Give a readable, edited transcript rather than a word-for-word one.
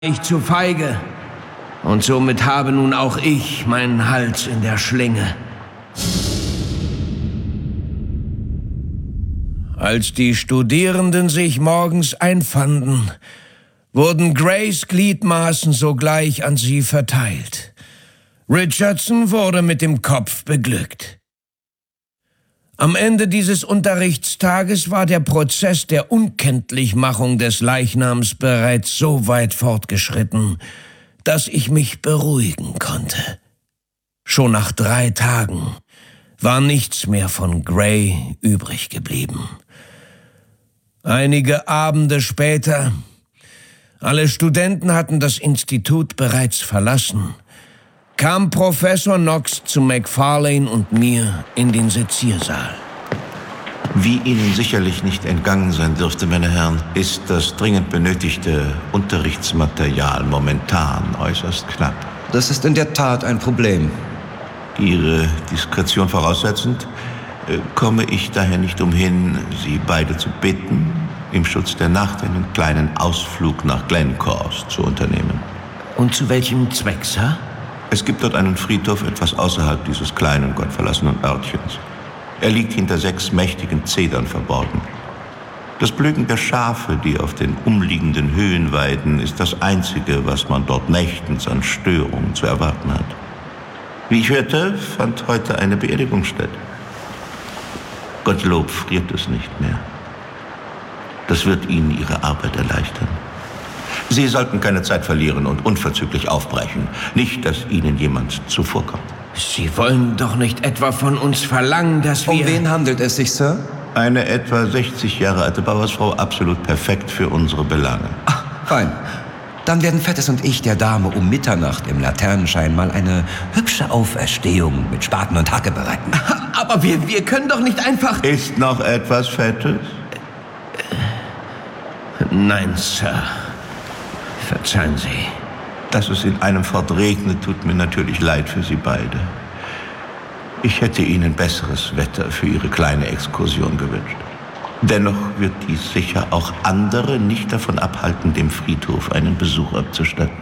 Ich zu feige. Und somit habe nun auch ich meinen Hals in der Schlinge. Als die Studierenden sich morgens einfanden, wurden Grays Gliedmaßen sogleich an sie verteilt. Richardson wurde mit dem Kopf beglückt. Am Ende dieses Unterrichtstages war der Prozess der Unkenntlichmachung des Leichnams bereits so weit fortgeschritten, dass ich mich beruhigen konnte. Schon nach 3 Tagen war nichts mehr von Gray übrig geblieben. Einige Abende später, alle Studenten hatten das Institut bereits verlassen, kam Professor Knox zu McFarlane und mir in den Seziersaal. Wie Ihnen sicherlich nicht entgangen sein dürfte, meine Herren, ist das dringend benötigte Unterrichtsmaterial momentan äußerst knapp. Das ist in der Tat ein Problem. Ihre Diskretion voraussetzend, komme ich daher nicht umhin, Sie beide zu bitten, im Schutz der Nacht einen kleinen Ausflug nach Glencorse zu unternehmen. Und zu welchem Zweck, Sir? Es gibt dort einen Friedhof etwas außerhalb dieses kleinen, gottverlassenen Örtchens. Er liegt hinter 6 mächtigen Zedern verborgen. Das Blöken der Schafe, die auf den umliegenden Höhen weiden, ist das Einzige, was man dort nächtens an Störungen zu erwarten hat. Wie ich hörte, fand heute eine Beerdigung statt. Gottlob friert es nicht mehr. Das wird Ihnen Ihre Arbeit erleichtern. Sie sollten keine Zeit verlieren und unverzüglich aufbrechen. Nicht, dass Ihnen jemand zuvorkommt. Sie wollen doch nicht etwa von uns verlangen, dass wir... Um wen handelt es sich, Sir? Eine etwa 60 Jahre alte Bauersfrau, absolut perfekt für unsere Belange. Ach, fein. Dann werden Fettes und ich der Dame um Mitternacht im Laternenschein mal eine hübsche Auferstehung mit Spaten und Hacke bereiten. Aber wir können doch nicht einfach... Ist noch etwas Fettes? Nein, Sir. Verzeihen Sie. Dass es in einem Fort regnet, tut mir natürlich leid für Sie beide. Ich hätte Ihnen besseres Wetter für Ihre kleine Exkursion gewünscht. Dennoch wird dies sicher auch andere nicht davon abhalten, dem Friedhof einen Besuch abzustatten.